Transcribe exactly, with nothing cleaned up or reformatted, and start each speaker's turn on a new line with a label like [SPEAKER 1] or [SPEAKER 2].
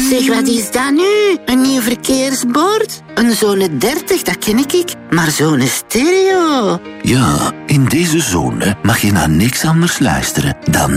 [SPEAKER 1] Zeg, wat is dat nu? Een nieuw verkeersbord? Een zone dertig, dat ken ik. Maar zone stereo?
[SPEAKER 2] Ja, in deze zone mag je naar niks anders luisteren dan